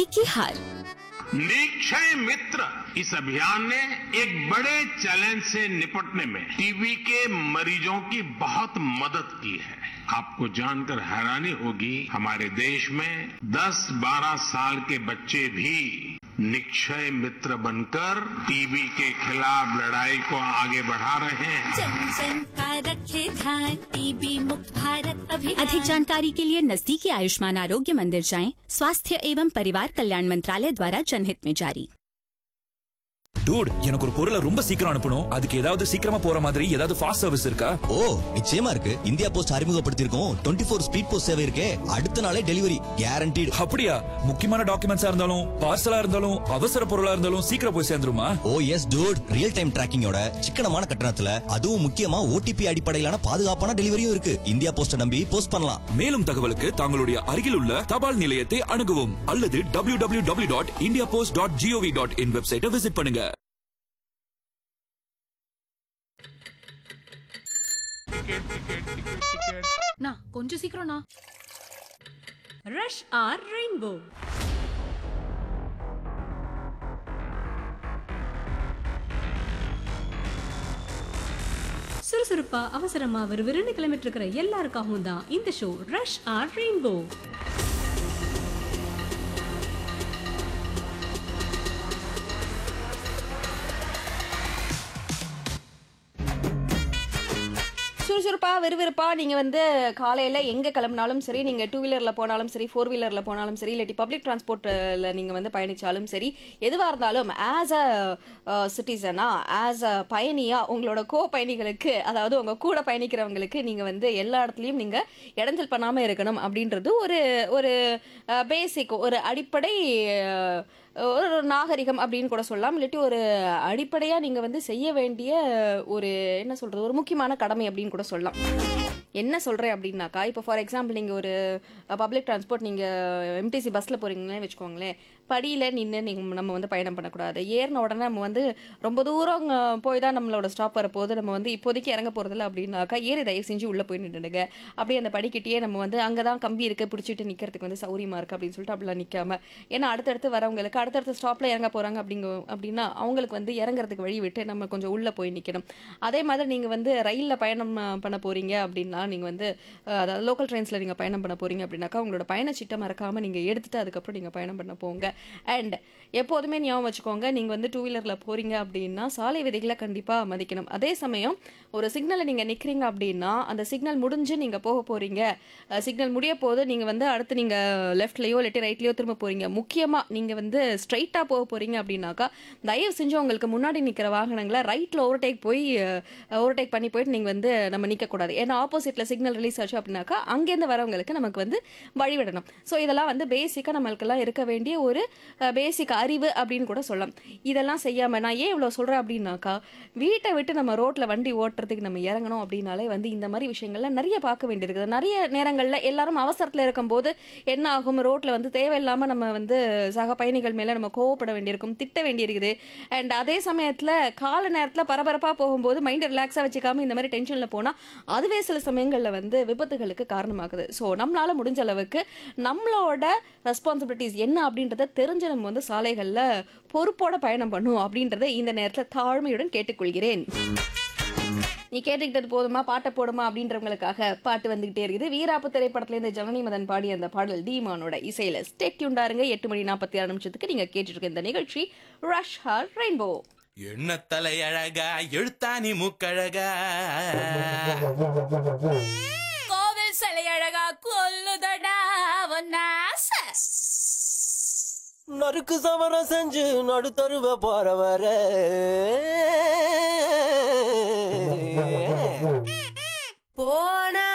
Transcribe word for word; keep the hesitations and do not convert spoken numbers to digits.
की हार। निक्षय मित्र इस अभियान ने एक बड़े चैलेंज से निपटने में टीबी के मरीजों की बहुत मदद की है। आपको जानकर हैरानी होगी, हमारे देश में दस बारह साल के बच्चे भी निक्षय मित्र बनकर टीबी के खिलाफ लड़ाई को आगे बढ़ा रहे हैं। जन जन का रखे ध्यान, टीबी मुक्त भारत अभियान। अधिक जानकारी के लिए नजदीकी आयुष्मान आरोग्य मंदिर जाएं। स्वास्थ्य एवं परिवार कल्याण मंत्रालय द्वारा जनहित में जारी। டூட், எனக்கு ஒரு பொருளை ரொம்ப சீக்கிரம் அனுப்பணும். அதுக்கு ஏதாவது சீக்கிரமா போற மாதிரி ஏதாவது ஃபாஸ்ட் சர்வீஸ் இருக்கா? ஓ, நிச்சயமா இருக்கு. India post அறிமுகப்படுத்தியிருக்கோம் twenty four speed post சேவை இருக்கே. அடுத்த நாளே டெலிவரி கேரண்டீடு. அப்படியா? முக்கியமான டாக்குமெண்ட்ஸா இருந்தாலும் பார்சலா இருந்தாலும் அவசர பொருளா இருந்தாலும் சீக்கிரம் போய் சேர்ந்துருமா? ஓ எஸ் டூட், ரியல் டைம் டிராக்கிங்கோட சிக்கனமான கட்டணத்துல அதுவும் முக்கியமா ஓடிபி அடிப்படையிலான பாதுகாப்பான டெலிவரியும் இருக்கு. இந்தியா போஸ்ட நம்பி போஸ்ட் பண்ணலாம். மேலும் தகவலுக்கு தங்களுடைய அருகில் உள்ள தபால் நிலையத்தை அணுகவும் அல்லது W W W dot India post dot gov dot in வெப்சைட்டை விசிட் பண்ணுங்க. நா கொஞ்சம் சீக்கிரம் நா. Rush R rainbow. சுறுசுறுப்பா அவசரமா விறுவிறுன்னு கிளம்பிட்டு இருக்கிற எல்லாருக்காகவும் தான் இந்த ஷோ ரஷ் ஆர் ரெயின்போ. சுறுசுறுப்பா விறுவிறுப்பா நீங்க வந்து காலையில எங்க கிளம்பினாலும் சரி, நீங்க டூ வீலர்ல போனாலும் சரி, ஃபோர் வீலர்ல போனாலும் சரி, இல்லாட்டி பப்ளிக் டிரான்ஸ்போர்ட்ல நீங்க வந்து பயணிச்சாலும் சரி, எதுவா இருந்தாலும் ஆஸ் அ சிட்டிசனா, ஆஸ் அ பயணியா உங்களோட கோ பயணிகளுக்கு, அதாவது உங்க கூட பயணிக்கிறவங்களுக்கு நீங்க வந்து எல்லா இடத்துலயும் நீங்க இடைஞ்சல் பண்ணாம இருக்கணும் அப்படின்றது ஒரு ஒரு பேசிக், ஒரு அடிப்படை, ஒரு நாகரிகம் அப்படின்னு கூட சொல்லலாம். இல்லாட்டி ஒரு அடிப்படையா நீங்க வந்து செய்ய வேண்டிய ஒரு என்ன சொல்றது, ஒரு முக்கியமான கடமை அப்படின்னு கூட சொல்லலாம். என்ன சொல்றேன் அப்படின்னாக்கா, இப்போ ஃபார் எக்ஸாம்பிள் நீங்க ஒரு பப்ளிக் டிரான்ஸ்போர்ட், நீங்க எம்டிசி பஸ்ல போறீங்களே வச்சுக்கோங்களேன், படியில நின்று நீங்க நம்ம வந்து பயணம் பண்ணக்கூடாது. ஏறின உடனே நம்ம வந்து ரொம்ப தூரம் போய் தான் நம்மளோட ஸ்டாப் வரப்போது, நம்ம வந்து இப்போதைக்கு இறங்க போறதில்ல அப்படின்னாக்கா ஏறி தயவு செஞ்சு உள்ள போய் நின்றுடுங்க. அப்படியே அந்த படிக்கிட்டே நம்ம வந்து அங்கதான் கம்பி இருக்கு பிடிச்சிட்டு நிக்கிறதுக்கு வந்து சௌரியமா இருக்கு அப்படின்னு சொல்லிட்டு அப்படிலாம் நிக்காம, ஏன்னா அடுத்தடுத்து வரவங்களுக்கு அடுத்தடுத்த ஸ்டாப்ல இறங்க போறாங்க அப்படிங்க அப்படின்னா அவங்களுக்கு வந்து இறங்குறதுக்கு வழி விட்டு நம்ம கொஞ்சம் உள்ள போய் நிக்கணும். அதே மாதிரி நீங்க வந்து ரயில்ல பயணம் பண்ண போறீங்க அப்படின்னா, நீங்க வந்து அதாவது லோக்கல் ட்ரெயின்ஸ்ல நீங்க பயணம் பண்ண போறீங்க அப்படின்னாக்கா உங்களோட பயணச்சீட்டை மறக்காம நீங்க எடுத்துட்டு அதுக்கப்புறம் நீங்க பயணம் பண்ண போங்க. அண்ட் எப்போதுமே ஞாபகம் வச்சுக்கோங்க, நீங்க வந்து டூ வீலர்ல போறீங்க அப்படின்னா சாலை விதிகளை கண்டிப்பா மதிக்கணும். அதே சமயம் ஒரு சிக்னல்ல நீங்க நிக்கிறீங்க அப்படின்னா அந்த சிக்னல் முடிஞ்சு நீங்க போக போறீங்க, சிக்னல் முடிய போது நீங்க வந்து அடுத்து நீங்க லெஃப்ட்லயோ இல்லாட்டி ரைட்லயோ திரும்ப போறீங்க, முக்கியமா நீங்க வந்து ஸ்ட்ரைட்டா போக போறீங்க அப்படின்னாக்கா தயவு செஞ்சு உங்களுக்கு முன்னாடி நிக்கிற வாகனங்களை ரைட்ல ஓவர்டேக் போய் ஓவர்டேக் பண்ணி போயிட்டு நீங்க வந்து நம்ம நிக்க கூடாது. ஏன்னா ஆப்போசிட்ல சிக்னல் ரிலீஸ் ஆச்சு அப்படின்னாக்கா அங்கேருந்து வரவங்களுக்கு நமக்கு வந்து வழிவிடணும். ஸோ இதெல்லாம் வந்து பேசிக்கா நம்மளுக்கெல்லாம் இருக்க வேண்டிய ஒரு பேசிக் அறிவு அப்படின்னு கூட சொல்லலாம். இதெல்லாம் செய்யாம நான் ஏன் இவ்வளவு சொல்றேன் அப்படின்னாக்கா, வீட்டை விட்டு நம்ம ரோட்ல வண்டி ஓட்டுறதுக்கு நம்ம இறங்கணும் அப்படின்னாலே வந்து இந்த மாதிரி விஷயங்கள்லாம் நிறைய பார்க்க வேண்டியிருக்குது. நிறைய நேரங்கள்ல எல்லாரும் அவசரத்துல இருக்கும் போது என்ன ஆகும், ரோட்ல வந்து தேவையில்லாம நம்ம வந்து சக பயணிகள் மேல நம்ம கோவப்பட வேண்டியிருக்கும், திட்ட வேண்டியிருக்குது. அண்ட் அதே சமயத்துல கால நேரத்துல பரபரப்பா போகும்போது மைண்ட் ரிலாக்ஸா வச்சுக்காம இந்த மாதிரி டென்ஷன்ல போனா அதுவே சில சமயங்கள்ல வந்து விபத்துகளுக்கு காரணமாகுது. ஸோ நம்மளால முடிஞ்ச அளவுக்கு நம்மளோட ரெஸ்பான்சிபிலிட்டிஸ் என்ன அப்படின்றத தெரிஞ்சு நம்ம வந்து சாலைகள்ல பொறுப்போட பயணம் பண்ணும் அப்படின்றத இந்த நேரத்துல தாழ்மையுடன் கேட்டுக்கொள்கிறேன். நீ கேட்டுக்கிட்டது போதுமா, பாட்டை போடுமா அப்படின்றவங்களுக்காக பாட்டு வந்துகிட்டே இருக்குது. வீராப்பு திரைப்படத்துல இருந்து ஜனனி மதன் பாடி அந்த பாடல் தீமானோட இசையில. ஸ்டே டியூன்டாருங்க. எட்டு மணி நாற்பத்தி ஆறு நிமிஷத்துக்கு நீங்க கேட்டுட்டு இருக்க இந்த நிகழ்ச்சி ரஷ் ஹார் ரெயின்போ. என்ன தலை அழகா எழுத்தாணி மூக்கழகா, கோவில் சிலை அழகா கொல்லுதடா நறுக்கு சமரம் செஞ்சு நடுத்தருவ போறவர போன